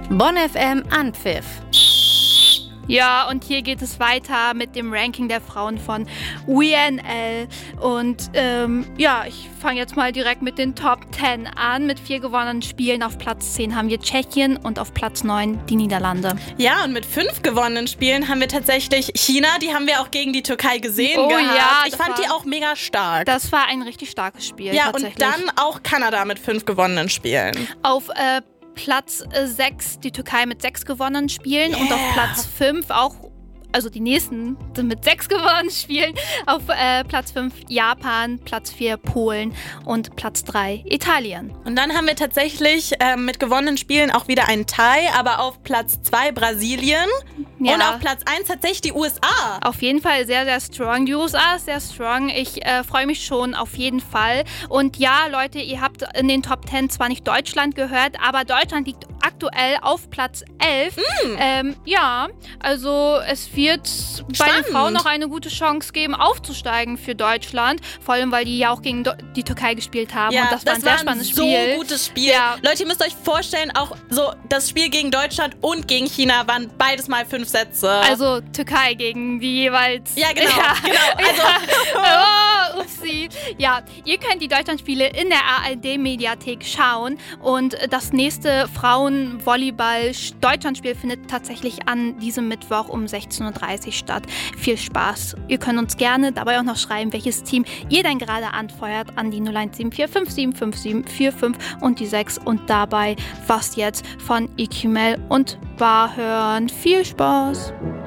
Bonn FM Anpfiff. Ja, und hier geht es weiter mit dem Ranking der Frauen von WNL. Und ich fange jetzt mal direkt mit den Top 10 an. Mit 4 gewonnenen Spielen auf Platz 10 haben wir Tschechien und auf Platz 9 die Niederlande. Ja, und mit 5 gewonnenen Spielen haben wir tatsächlich China. Die haben wir auch gegen die Türkei gesehen Oh gehabt. ja, ich fand die auch mega stark. Das war ein richtig starkes Spiel, ja, tatsächlich. und dann auch Kanada mit 5 gewonnenen Spielen. Auf Platz 6 die Türkei mit 6 gewonnenen Spielen und auf Platz 5 auch, also die nächsten sind mit 6 gewonnenen Spielen, auf Platz 5 Japan, Platz 4 Polen und Platz 3 Italien. Und dann haben wir tatsächlich mit gewonnenen Spielen auch wieder einen Tie, aber auf Platz 2 Brasilien Ja. und auf Platz 1 tatsächlich die USA. Auf jeden Fall sehr, sehr strong. Die USA ist sehr strong. Ich freue mich schon auf jeden Fall. Und ja, Leute, ihr habt in den Top 10 zwar nicht Deutschland gehört, aber Deutschland liegt aktuell auf Platz 11. Ja, also es wird bei den Frauen noch eine gute Chance geben, aufzusteigen für Deutschland. Vor allem, weil die ja auch gegen die Türkei gespielt haben. Ja, und das war ein sehr spannendes so Spiel. gutes Spiel. Ja. Leute, ihr müsst euch vorstellen, auch so das Spiel gegen Deutschland und gegen China waren beides mal 5 Sätze. Also Türkei gegen die jeweils... Ja, genau. Also, Oh, upsi. Ja, ihr könnt die Deutschlandspiele in der ARD-Mediathek schauen und das nächste Frauen-Volleyball-Deutschlandspiel findet tatsächlich an diesem Mittwoch um 16:30 Uhr statt. Viel Spaß. Ihr könnt uns gerne dabei auch noch schreiben, welches Team ihr denn gerade anfeuert an die 0174 575745 und die 6 und dabei was jetzt von Ikimel und Bar hören. Viel Spaß!